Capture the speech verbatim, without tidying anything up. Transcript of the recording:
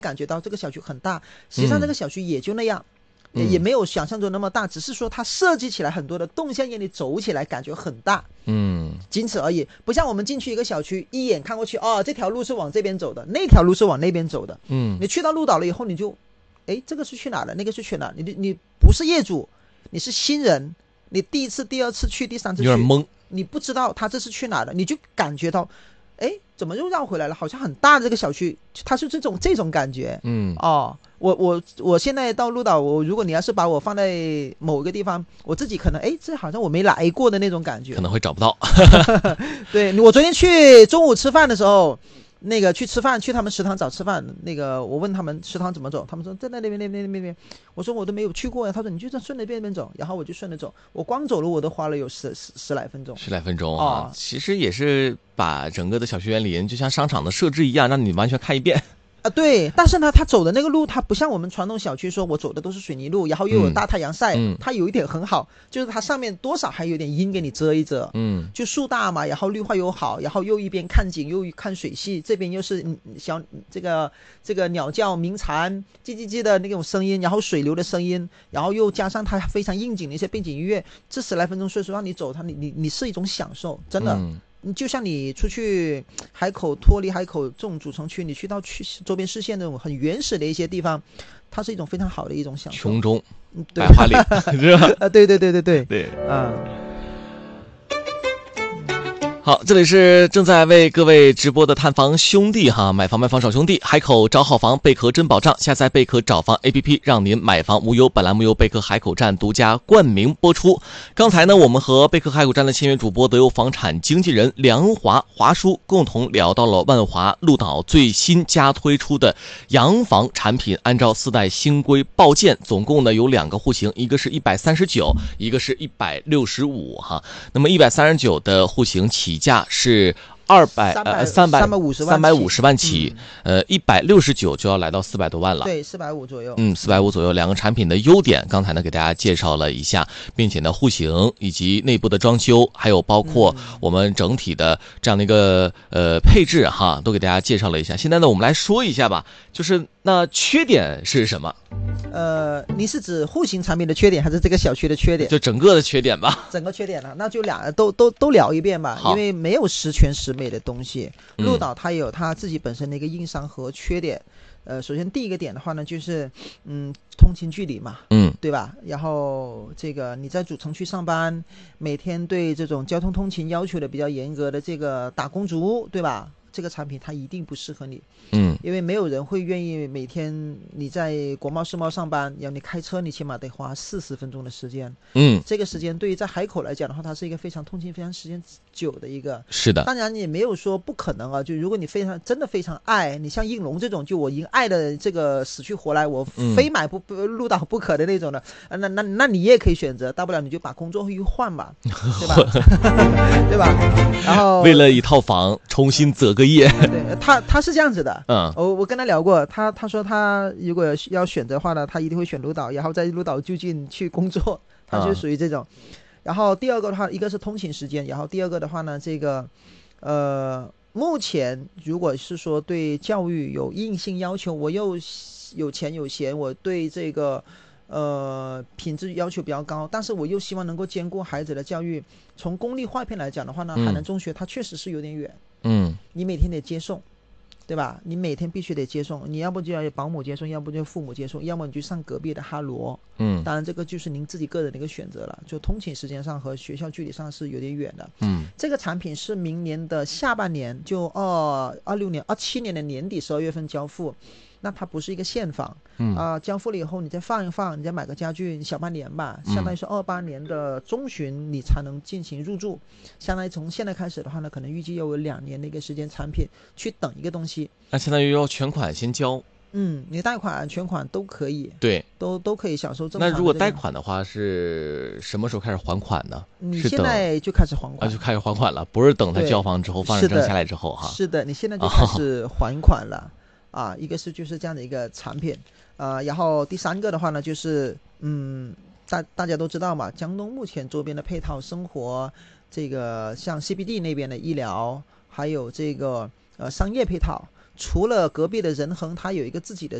感觉到这个小区很大，实际上这个小区也就那样。嗯、也没有想象中那么大，只是说它设计起来很多的动线，让你走起来感觉很大，嗯，仅此而已。不像我们进去一个小区，一眼看过去，哦，这条路是往这边走的，那条路是往那边走的，嗯，你去到鹿岛了以后，你就，哎，这个是去哪的，那个是去哪？你你不是业主，你是新人，你第一次、第二次去，第三次去， 有点懵， 你不知道他这是去哪的，你就感觉到。哎，怎么又绕回来了？好像很大的这个小区，它是这种这种感觉。嗯，哦，我我我现在到鹿岛，我如果你要是把我放在某个地方，我自己可能哎，这好像我没来过的那种感觉， 可能会找不到。 对，我昨天去中午吃饭的时候，那个去吃饭，去他们食堂找吃饭，那个我问他们食堂怎么走，他们说在那边那边那边那边，我说我都没有去过呀，他说你就这顺着那边走，然后我就顺着走，我光走路我都花了有十十十来分钟， 十来分钟啊、哦，其实也是把整个的小区园林就像商场的设置一样，让你完全看一遍。 啊，对，但是呢，他走的那个路，他不像我们传统小区说，我走的都是水泥路，然后又有大太阳晒，嗯，它有一点很好，就是它上面多少还有点阴给你遮一遮，嗯，就树大嘛，然后绿化又好，然后又一边看景又看水系，这边又是小这个这个鸟叫鸣蝉叽叽叽的那种声音，然后水流的声音，然后又加上它非常应景的一些背景音乐，这十来分钟，所以说让你走它，你你你是一种享受，真的。嗯，就像你出去海口脱离海口这种主城区，你去到去周边市县那种很原始的一些地方，它是一种非常好的一种享受。 琼中百花岭是吧？ 啊，对对对对对对啊。 好，这里是正在为各位直播的探房兄弟哈，买房卖房找兄弟，海口找好房，贝壳真保障，下载贝壳找房 A P P， 让您买房无忧。本栏目由贝壳海口站独家冠名播出。刚才呢，我们和贝壳海口站的签约主播德优房产经纪人梁华华叔共同聊到了万华鹿岛最新加推出的洋房产品，按照四代新规报建，总共呢有两个户型，一个是一百三十九，一个是一百六十五哈。那么一百三十九的户型起起价是二百呃三百三百五十万三百五十万起，嗯、呃一百六十九就要来到四百多万了。 对，四百五左右。 嗯，四百五左右。两个产品的优点，刚才呢给大家介绍了一下，并且呢户型以及内部的装修，还有包括我们整体的这样的一个呃配置哈，都给大家介绍了一下。现在呢，我们来说一下吧，就是那缺点是什么？ 呃，你是指户型产品的缺点，还是这个小区的缺点？ 就整个的缺点吧。 整个缺点呢，那就俩都都都聊一遍吧，因为没有十全十美的东西。鹿岛它有它自己本身的一个硬伤和缺点。呃，首先第一个点的话呢，就是嗯，通勤距离嘛，嗯，对吧？然后这个你在主城区上班，每天对这种交通通勤要求的比较严格的这个打工族，对吧？这个产品它一定不适合你，嗯，因为没有人会愿意每天你在国贸世贸上班，然后你开车，你起码得花四十分钟的时间，嗯，这个时间对于在海口来讲的话，它是一个非常通勤非常时间久的一个， 是的。 当然也没有说不可能啊，就如果你非常真的非常爱，你像应龙这种，就我已经爱的这个死去活来，我非买不不鹿岛不可的那种的，嗯、那那那你也可以选择，大不了你就把工作一换吧，对吧？对吧？然后为了一套房重新择个业， 对他他是这样子的，嗯，我我跟他聊过，他他说他如果要选择的话呢，他一定会选鹿岛，然后在鹿岛就近去工作，他就属于这种。嗯、然后第二个的话，一个是通勤时间，然后第二个的话呢，这个呃，目前如果是说对教育有硬性要求，我又有钱有闲，我对这个。呃，品质要求比较高，但是我又希望能够兼顾孩子的教育。从公立划片来讲的话呢，嗯、海南中学它确实是有点远，嗯，你每天得接送，对吧？你每天必须得接送，你要不就要保姆接送，要不就父母接送，要么你就上隔壁的哈罗，嗯，当然这个就是您自己个人的一个选择了。就通勤时间上和学校距离上是有点远的，嗯，这个产品是明年的下半年，就二二六年、二七年的年底十二月份交付。那它不是一个现房，嗯啊、呃，交付了以后你再放一放，你再买个家具，小半年吧，相当于是二八年的中旬你才能进行入住，相当于从现在开始的话呢，可能预计要有两年的一个时间，产品去等一个东西。 那相当于要全款先交。 嗯，你贷款、全款都可以， 对， 都都可以享受正常的、这个。 那如果贷款的话，是什么时候开始还款呢？ 你现在就开始还款， 啊，就开始还款了，不是等他交房之后放着证下来之后哈。 是的，你现在就开始还款了。哦啊，一个是就是这样的一个产品，呃，然后第三个的话呢，就是嗯，大大家都知道嘛，江东目前周边的配套生活，这个像 C B D 那边的医疗，还有这个呃商业配套， 除了隔壁的仁恒，它有一个自己的